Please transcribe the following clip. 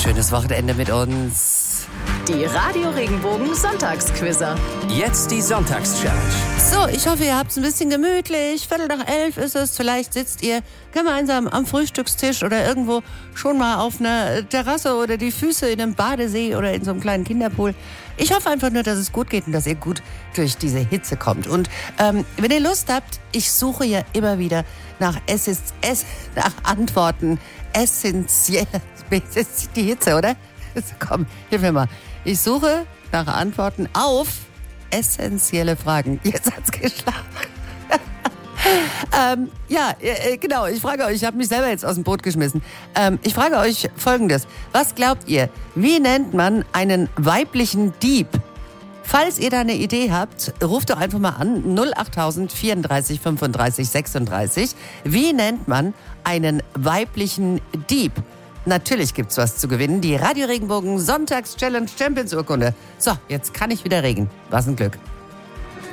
schönes Wochenende mit uns. Die Radio Regenbogen Sonntagsquizzer. Jetzt die Sonntagschallenge. So, ich hoffe, ihr habt es ein bisschen gemütlich. 11:15 ist es. Vielleicht sitzt ihr gemeinsam am Frühstückstisch oder irgendwo schon mal auf einer Terrasse oder die Füße in einem Badesee oder in so einem kleinen Kinderpool. Ich hoffe einfach nur, dass es gut geht und dass ihr gut durch diese Hitze kommt. Und wenn ihr Lust habt, ich suche ja immer wieder nach Antworten. Essentiell. Das ist die Hitze, oder? Komm, hilf mir mal. Ich suche nach Antworten auf essentielle Fragen. Jetzt hat's geschlagen. Genau. Ich frage euch, ich habe mich selber jetzt aus dem Boot geschmissen. Ich frage euch Folgendes. Was glaubt ihr, wie nennt man einen weiblichen Dieb? Falls ihr da eine Idee habt, ruft doch einfach mal an 08000 34 35 36. Wie nennt man einen weiblichen Dieb? Natürlich gibt's was zu gewinnen. Die Radio Regenbogen Sonntags-Challenge Champions Urkunde. So, jetzt kann ich wieder regen. Was ein Glück.